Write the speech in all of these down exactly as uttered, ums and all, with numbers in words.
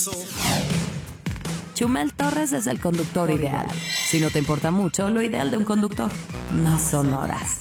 Chumel Torres es el conductor ideal. Si no te importa mucho, lo ideal de un conductor no son horas.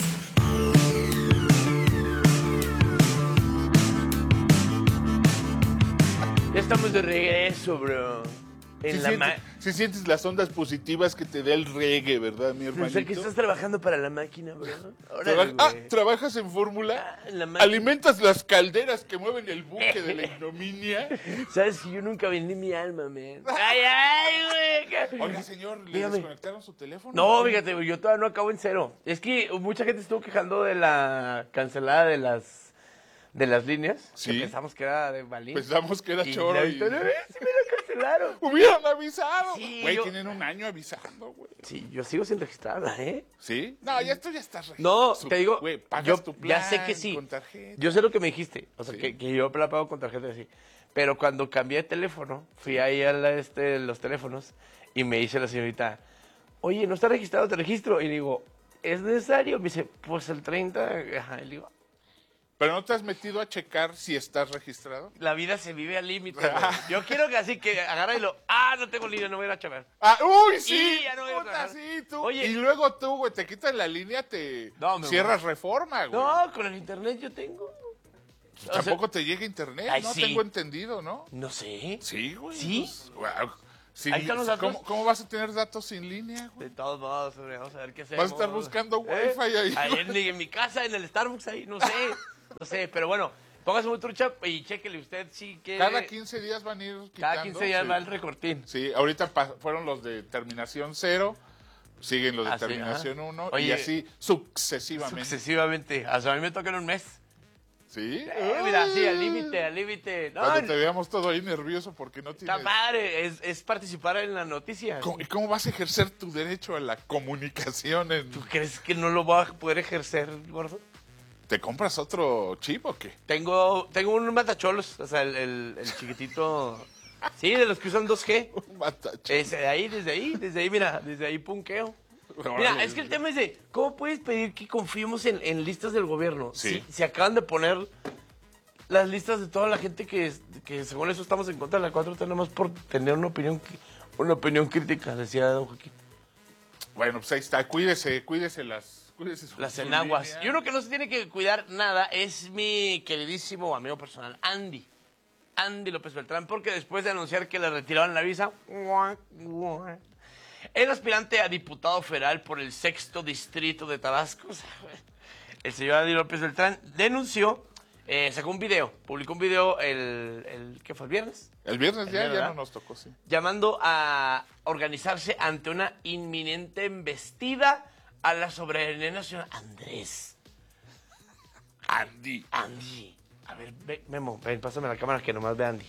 Ya estamos de regreso, bro. En Si, la sientes, ma- si sientes las ondas positivas que te da el reggae, ¿verdad, mi O hermanito? sea, que estás trabajando para la máquina, bro. Órale, Traba- ah, güey. ¿trabajas en fórmula? Ah, en la máquina. ¿Alimentas las calderas que mueven el buque de la ignominia? Sabes que yo nunca vendí mi alma, man. Ay, ay, güey. Oiga, señor, ¿le Dígame. desconectaron su teléfono? No, fíjate, güey, yo todavía no acabo en cero. Es que mucha gente estuvo quejando de la cancelada de las de las líneas. Sí. Que pensamos que era de Balín. Pensamos que era y choro y... ahorita, no, sí me lo cancelaron. ¡Hubieran avisado! Sí, Güey, yo- tienen un año avisando, güey. Sí, yo sigo sin registrarla, ¿eh? ¿Sí? No, ya esto ya estás registrado. No, Su- te digo, Güey, pagas yo tu plan ya sé que sí. con tarjeta. Yo sé lo que me dijiste, o sea, Sí. que, que yo la pago con tarjeta así. Pero cuando cambié de teléfono, fui ahí a la, este, los teléfonos y me dice la señorita, oye, ¿no está registrado? Te registro. Y digo, ¿es necesario? Me dice, pues el treinta. Ajá, y le digo, ¿Pero no te has metido a checar si estás registrado? la vida se vive al límite. güey. Yo quiero que así que agarra y lo, ah, no tengo línea, no voy a ir a chavar. ¡Ah, uy, sí! Y ya no voy a Puta, trabajar. sí, tú. Oye. Y luego tú, güey, te quitan la línea, te No, me cierras Reforma, güey. No, con el internet yo tengo. Pues tampoco te llega internet, Ay, no sí. tengo entendido, ¿no? No sé. Sí, güey. ¿Sí? pues, guau. Sí, Ahí están los datos. ¿Cómo, cómo vas a tener datos sin línea, güey? De todos modos, hombre, vamos a ver qué hacemos. Vas a estar buscando ¿Eh? wifi ahí. Ahí en, en mi casa, en el Starbucks, ahí, no sé. No sé, pero bueno, póngase muy trucha y chéquele usted sí que... Cada quince días van a ir quitando. Cada quince días sí. va el recortín. Sí, ahorita pa- fueron los de terminación cero, siguen los de Ah, sí, terminación ajá. uno y Oye, así sucesivamente. Sucesivamente. O sea, a mí me toca en un mes. ¿Sí? Eh, mira, sí, al límite, al límite. No, Cuando te veamos todo ahí nervioso porque no está tienes... padre, es, es participar en la noticia. ¿Cómo- ¿Y cómo vas a ejercer tu derecho a la comunicación? En... ¿Tú crees que no lo voy a poder ejercer, gordo? ¿Te compras otro chip o qué? Tengo, tengo un matacholos, o sea, el, el, el chiquitito... Sí, de los que usan dos G. Un matacho. Ese de ahí, desde ahí, desde ahí, mira, desde ahí punqueo. Mira, Órale. es que el tema es de, ¿cómo puedes pedir que confiemos en, en listas del gobierno? Sí. Si, si acaban de poner las listas de toda la gente que, que según eso estamos en contra de la cuatro T, nada más por tener una opinión, qui- una opinión crítica, decía don Joaquín. Bueno, pues ahí está. Cuídese, cuídese las... Cuídese su, Las su enaguas. línea. Y uno que no se tiene que cuidar nada es mi queridísimo amigo personal, Andy. Andy López Beltrán, porque después de anunciar que le retiraban la visa, el aspirante a diputado federal por el sexto distrito de Tabasco, o sea, el señor Andy López Beltrán, denunció, eh, sacó un video, publicó un video el, el ¿qué fue? ¿El viernes? El viernes El ya, viernes, ya ¿verdad? no nos tocó, sí. Llamando a organizarse ante una inminente embestida a la soberanía nacional. Andrés. Andy. Andy. A ver, ve, Memo, ven, pásame la cámara que nomás ve a Andy.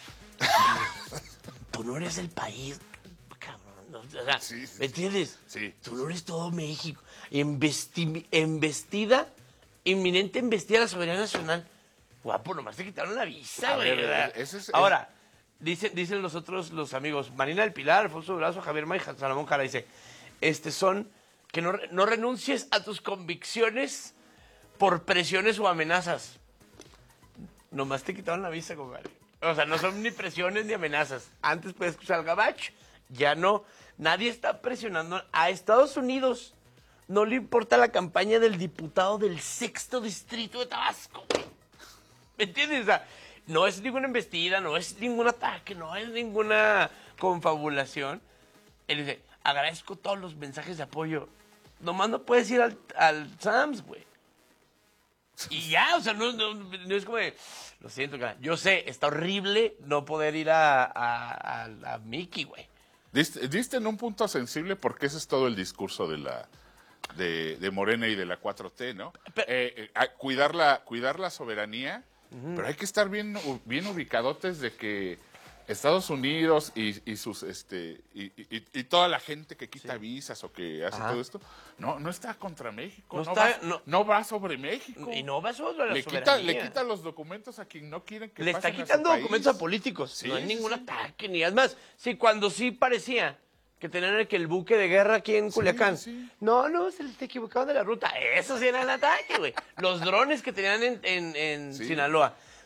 Tú no eres el país, cabrón. no, o sea, Sí, sí, ¿me entiendes? sí. Tú no eres todo México. Embesti- embestida, inminente embestida a la soberanía nacional. Guapo, nomás te quitaron la visa, A güey. ver, ¿verdad? ese es- Ahora, dicen, dicen los otros, los amigos, Marina del Pilar, Alfonso Durazo, Javier May, Salomón Jara, dice, este son, que no, no renuncies a tus convicciones por presiones o amenazas. Nomás te quitaron la visa, compadre. O sea, no son ni presiones ni amenazas. Antes puedes cruzar el gabacho, ya no. Nadie está presionando a Estados Unidos. No le importa la campaña del diputado del sexto distrito de Tabasco. ¿Me entiendes? O sea, no es ninguna embestida, no es ningún ataque, no es ninguna confabulación. Él dice, agradezco todos los mensajes de apoyo. Nomás no puedes ir al, al Sams, güey. Y ya, o sea, no, no, no es como de, lo siento, cara. Yo sé, está horrible no poder ir a, a, a, a Mickey, güey. Diste, diste en un punto sensible porque ese es todo el discurso de la de, de Morena y de la cuatro T, ¿no? Pero- Eh, eh, a- cuidar, la, cuidar la soberanía, pero hay que estar bien, u- bien ubicadotes de que Estados Unidos y, y sus este y, y- y toda la gente que quita visas o que hace Ajá. todo esto, no, no está contra México, No no, está- va, no- no va sobre México. Y no va solo a la le quita, soberanía. le quita los documentos a quien no quieren que Le está pasen a su quitando país. documentos a políticos. Sí, no hay sí, ningún sí. ataque, ni es más. Sí, cuando sí parecía que tenían el, que el buque de guerra aquí en Culiacán. sí. No, no, se les equivocaron de la ruta. Eso sí era el ataque, güey. Los drones que tenían en, en, en Sí. Sinaloa.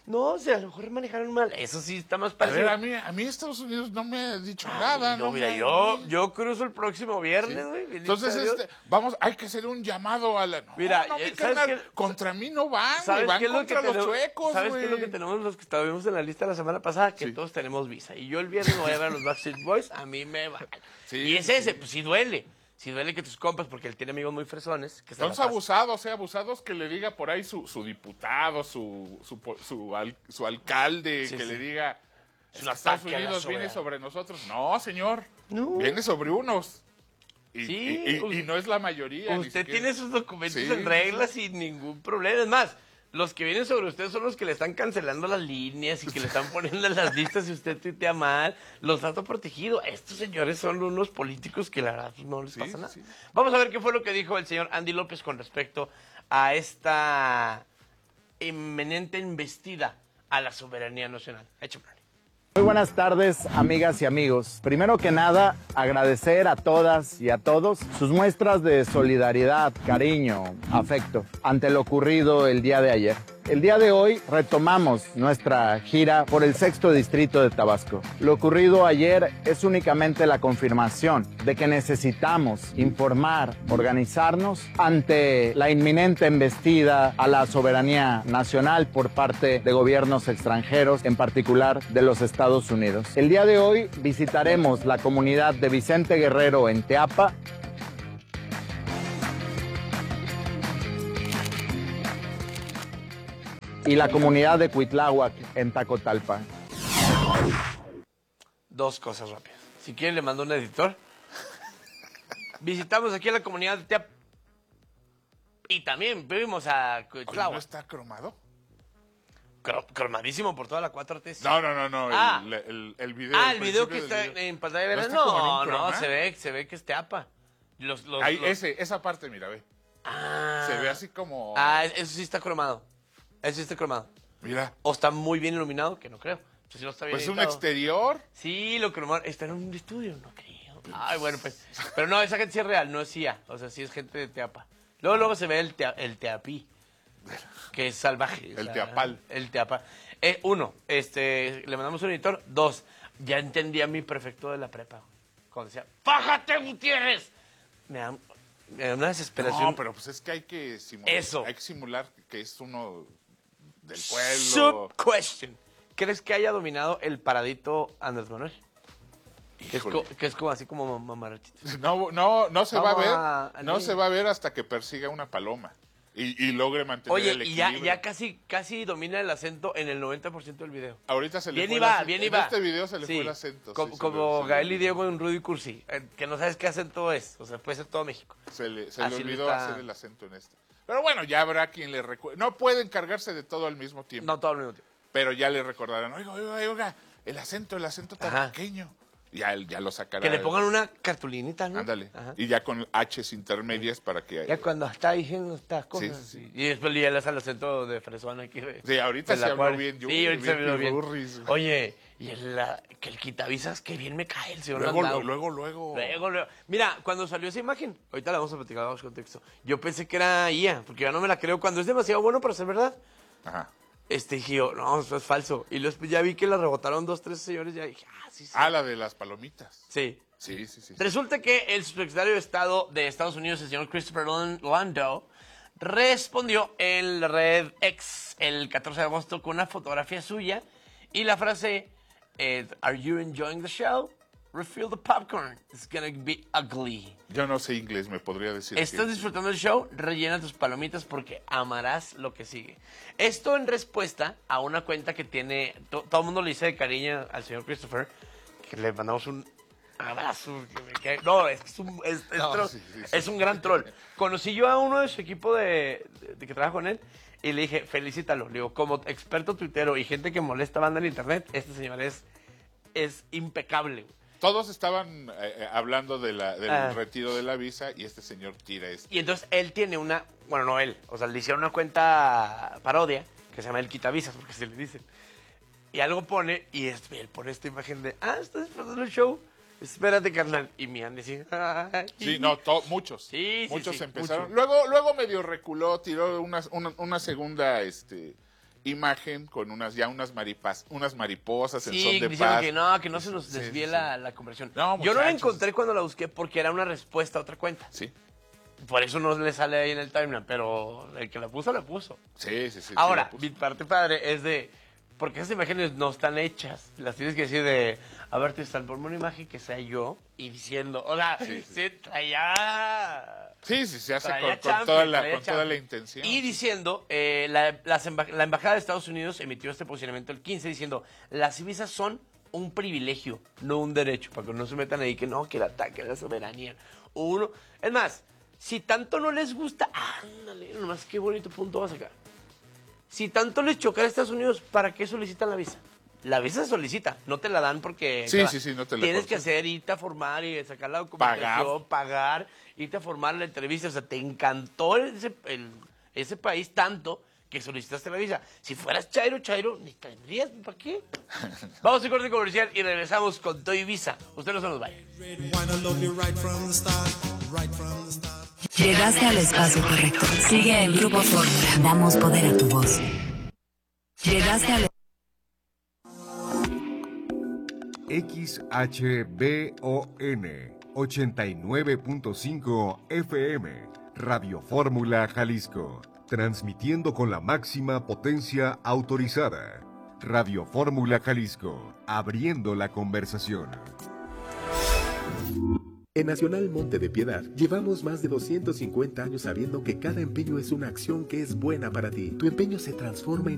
No, o sea, a lo mejor manejaron mal. Eso sí está más A parecido. ver, a mí, a mí Estados Unidos no me ha dicho nada. No, no mira, me- yo, yo cruzo el próximo Sí. viernes, güey. bendito Entonces, sea Dios. este, vamos, hay que hacer un llamado a la... No, Mira, no, mi eh, ¿sabes carnal, qué? contra mí no van, güey, ¿Sabes van qué es lo que contra los tenemos? suecos, ¿Sabes qué es lo güey. que tenemos los que estábamos en la lista la semana pasada? Que Sí. todos tenemos visa. Y yo el viernes me voy a ver a los Backstreet Boys, a mí me va. Sí, y es sí. ese, pues sí duele. Sí duele que tus compas, porque él tiene amigos muy fresones. Que se la Entonces pasan. abusados, eh, abusados que le diga por ahí su, su diputado, su, su, po- su, al- su alcalde, Sí, que sí. le diga, Es un Estados ataque a la Unidos viene soberanía. sobre nosotros. No, señor, No. viene sobre unos. Y, Sí, y- y- us- y no es la mayoría. ni Usted siquiera. tiene sus documentos Sí, en regla sin ningún problema. Es más, los que vienen sobre usted son los que le están cancelando las líneas y que le están poniendo en las listas si usted tuitea mal. Los datos protegidos. Estos señores son unos políticos que la verdad pues, no les Sí, pasa nada. sí. Vamos a ver qué fue lo que dijo el señor Andy López con respecto a esta inminente embestida a la soberanía nacional. Échame. Muy buenas tardes, amigas y amigos. Primero que nada, agradecer a todas y a todos sus muestras de solidaridad, cariño, afecto ante lo ocurrido el día de ayer. El día de hoy retomamos nuestra gira por el sexto distrito de Tabasco. Lo ocurrido ayer es únicamente la confirmación de que necesitamos informar, organizarnos ante la inminente embestida a la soberanía nacional por parte de gobiernos extranjeros, en particular de los Estados Unidos. El día de hoy visitaremos la comunidad de Vicente Guerrero en Teapa, y la comunidad de Cuitláhuac en Tacotalpa. Dos cosas rápidas. Si quieren, le mando un editor. Visitamos aquí a la comunidad de Teap. Y también vimos a Oye, Cuitláhuac. ¿no está cromado? Cro- cromadísimo por toda la cuatro T. No, no, no, no, Ah. el, el, el video. Ah, el el video principio que del está video. en pantalla ¿No verde. está como No, en no, croma? se ve, se ve que es Teapa. Los, los, Ahí, los- ese, esa parte, mira, ve. Ah. Se ve así como... Ah, eso sí está cromado. Eso sí está cromado. Mira, O está muy bien iluminado, que no creo. Pues si no está bien pues un editado. exterior. Sí, lo cromaron. Está en un estudio, no creo. Ay, bueno, pues. Pero no, esa gente sí es real, no es I A. O sea, sí es gente de Teapa. Luego, luego se ve el, tea- el Teapí, que es salvaje. o El sea, Teapal. El Teapal. Eh, uno, este, le mandamos un editor. Dos, ya entendía mi prefecto de la prepa. Cuando decía, ¡fájate, Gutiérrez! Me da, me da una desesperación. No, pero pues es que hay que simular. Eso. Hay que simular que es uno del pueblo. Sub question. ¿Crees que haya dominado el paradito Andrés Manuel? Que es, Híjole. co- que es como así como mamarachito. No, no, no se Vamos va a ver. a- a no leer. se va a ver hasta que persiga una paloma. Y, y logre mantener Oye, el y ya, equilibrio. ya casi, casi domina el acento en el noventa por ciento del video. Ahorita se le Bien fue iba, el acento. bien En iba. este video se le Sí, fue el acento. Como, sí, se como le- se le Gael y olvidó. Diego en Rudy Cursi, eh, que no sabes qué acento es. O sea, puede ser todo México. Se le, se Así le le olvidó está- hacer el acento en este. Pero bueno, ya habrá quien le recuerde. No pueden cargarse de todo al mismo tiempo. No todo al mismo tiempo. Pero ya le recordarán, oiga, oiga, oiga, el acento, el acento tan Ajá. pequeño. Ya, ya lo sacará. Que le pongan una cartulinita, ¿no? Ándale. Ajá. Y ya con H's intermedias para que... Ya cuando está diciendo estas cosas. Sí, sí, sí. Y después ya le hace el acento de fresón aquí. de- Sí, ahorita de la se habló cual- bien, yo- Sí, ahorita se bien habló bien. pirurris. Oye, y el, la- que el quitavisas, que bien me cae el señor Luego, Landau. luego, luego. Luego, luego. Mira, cuando salió esa imagen, ahorita la vamos a platicar, vamos contexto. Yo pensé que era I A, porque ya no me la creo. Cuando es demasiado bueno para ser verdad, Ajá. este dije yo, no, eso es falso. Y después ya vi que la rebotaron dos, tres señores, ya dije, ah, sí, sí. Ah, la de las palomitas. Sí. Sí, sí, sí. Resulta que el subsecretario de Estado de Estados Unidos, el señor Christopher Lan- Landau, respondió en la red X el catorce de agosto con una fotografía suya y la frase, eh, ¿Are you enjoying the show? Refill the popcorn. It's gonna be ugly. Yo no sé inglés, me podría decir. ¿Estás que- disfrutando del show? Rellena tus palomitas porque amarás lo que sigue. Esto en respuesta a una cuenta que tiene, to- todo el mundo le dice de cariño al señor Christopher, que le mandamos un abrazo. que me cae- No, es que es un, es, es No, tro- sí, sí, sí. es un gran troll. Conocí yo a uno de su equipo de, de- de que trabaja con él y le dije, felicítalo. Le digo, como experto tuitero y gente que molesta banda en internet, este señor es, es impecable. Todos estaban eh, eh, hablando de la, del Ah. retiro de la visa y este señor tira esto. Y entonces él tiene una, bueno, no él, o sea, le hicieron una cuenta parodia que se llama El Quitavisas, porque se le dice. Y algo pone, y es- él pone esta imagen de, ah, ¿estás disfrutando el show? Espérate, carnal. Y me han dicho, "Ay". Sí, no, to- muchos. Sí, sí, muchos sí, empezaron. mucho. Luego, luego medio reculó, tiró una, una, una segunda este, imagen con unas ya unas maripas, unas mariposas en Sí, son de dijeron paz. que no, que no se nos Sí, desvíe sí, la, sí. la conversión. No, Yo no la muchachos. encontré cuando la busqué porque era una respuesta a otra cuenta. Sí, Por eso no le sale ahí en el timeline, pero el que la puso, la puso. sí, sí. sí Ahora, sí, la mi puso. parte padre es de... Porque esas imágenes no están hechas. Las tienes que decir de... A ver, te están ponme una imagen que sea yo y diciendo... O sea, Sí, sí, traía... Sí, sí, se hace con, traía con champion, toda, la, traía con toda la champion. intención. Y diciendo, eh, la, las emba- la Embajada de Estados Unidos emitió este posicionamiento el quince diciendo, las visas son un privilegio, no un derecho, para que no se metan ahí que no, que el ataque a la soberanía. Uno, es más, si tanto no les gusta, ándale, nomás qué bonito punto vas a sacar. Si tanto les chocara a Estados Unidos, ¿para qué solicitan la visa? La visa se solicita, no te la dan porque... Sí, te la- sí, sí, no te la Tienes que conceden. hacer, irte a formar y sacar la documentación, pagar, irte a formar la entrevista. O sea, te encantó ese, el- ese país tanto que solicitaste la visa. Si fueras Chairo, Chairo, ni tendrías, ¿para qué? Vamos a corte comercial y regresamos con Toy Visa. Usted no se nos vaya. Llegaste al espacio correcto. Sigue el Grupo Fórmula. Damos poder a tu voz. Llegaste al... X H B O N ochenta y nueve punto cinco F M, Radio Fórmula Jalisco, transmitiendo con la máxima potencia autorizada. Radio Fórmula Jalisco, abriendo la conversación. En Nacional Monte de Piedad llevamos más de doscientos cincuenta años sabiendo que cada empeño es una acción que es buena para ti. Tu empeño se transforma en